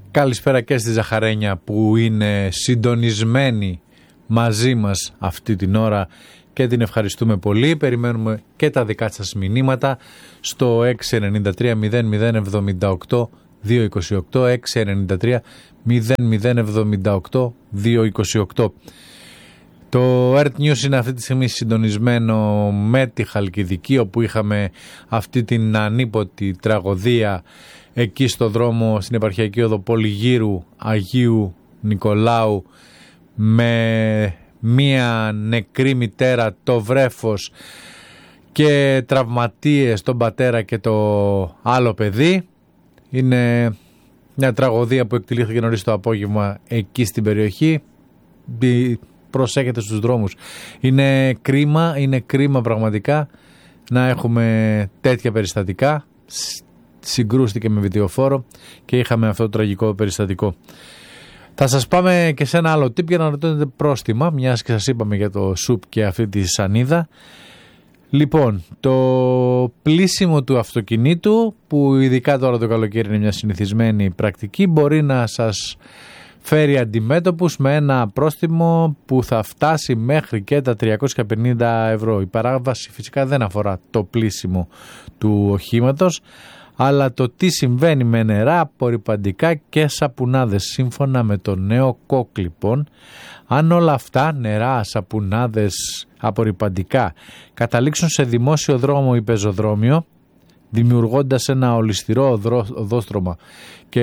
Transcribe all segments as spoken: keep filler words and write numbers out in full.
Καλησπέρα και στη Ζαχαρένια που είναι συντονισμένη μαζί μας αυτή την ώρα και την ευχαριστούμε πολύ. Περιμένουμε και τα δικά σας μηνύματα στο έξι εννιά τρία μηδέν μηδέν εβδομήντα οκτώ δύο είκοσι οκτώ, έξι εννιά τρία μηδέν μηδέν εβδομήντα οκτώ δύο είκοσι οκτώ. Το Earth News είναι αυτή τη στιγμή συντονισμένο με τη Χαλκιδική, όπου είχαμε αυτή την ανίποτη τραγωδία εκεί στο δρόμο στην επαρχιακή οδό Πολυγύρου Αγίου Νικολάου, με μία νεκρή μητέρα, το βρέφος και τραυματίες, τον πατέρα και το άλλο παιδί. Είναι μια τραγωδία που εκτελήθηκε νωρίς το απόγευμα εκεί στην περιοχή. Προσέχετε στους δρόμους. Είναι κρίμα, είναι κρίμα πραγματικά να έχουμε τέτοια περιστατικά. Συγκρούστηκε με βιντεοφόρο και είχαμε αυτό το τραγικό περιστατικό. Θα σας πάμε και σε ένα άλλο tip για να ρωτήσετε πρόστιμα, μιας και σας είπαμε για το σουπ και αυτή τη σανίδα. Λοιπόν, το πλύσιμο του αυτοκινήτου, που ειδικά τώρα το καλοκαίρι είναι μια συνηθισμένη πρακτική, μπορεί να σας φέρει αντιμέτωπους με ένα πρόστιμο που θα φτάσει μέχρι και τα τριακόσια πενήντα ευρώ. Η παράβαση φυσικά δεν αφορά το πλύσιμο του οχήματος, αλλά το τι συμβαίνει με νερά, απορρυπαντικά και σαπουνάδες. Σύμφωνα με το νέο κοκ, λοιπόν, αν όλα αυτά, νερά, σαπουνάδες, απορρυπαντικά, καταλήξουν σε δημόσιο δρόμο ή πεζοδρόμιο, δημιουργώντας ένα ολισθηρό οδόστρωμα και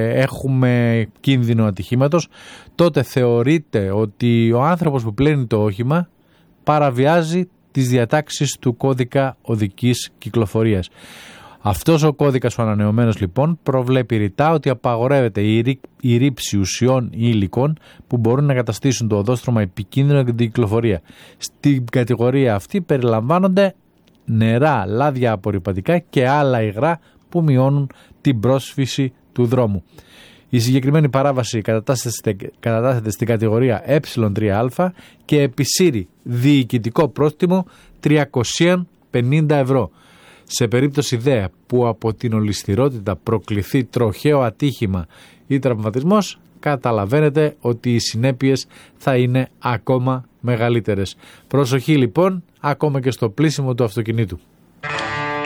έχουμε κίνδυνο ατυχήματος, τότε θεωρείται ότι ο άνθρωπος που πλένει το όχημα παραβιάζει τις διατάξεις του κώδικα οδικής κυκλοφορίας. Αυτός ο κώδικας ο ανανεωμένος, λοιπόν, προβλέπει ρητά ότι απαγορεύεται η, ρή, η ρήψη ουσιών ή υλικών που μπορούν να καταστήσουν το οδόστρωμα επικίνδυνο για την κυκλοφορία. Στην κατηγορία αυτή περιλαμβάνονται νερά, λάδια απορρυπαντικά και άλλα υγρά που μειώνουν την πρόσφυση του δρόμου. Η συγκεκριμένη παράβαση κατατάσσεται στην κατηγορία ε τρία α και επισύρει διοικητικό πρόστιμο τριακόσια πενήντα ευρώ. Σε περίπτωση δε που από την ολισθηρότητα προκληθεί τροχαίο ατύχημα ή τραυματισμός, καταλαβαίνετε ότι οι συνέπειες θα είναι ακόμα μεγαλύτερες. Προσοχή λοιπόν, ακόμα και στο πλύσιμο του αυτοκινήτου.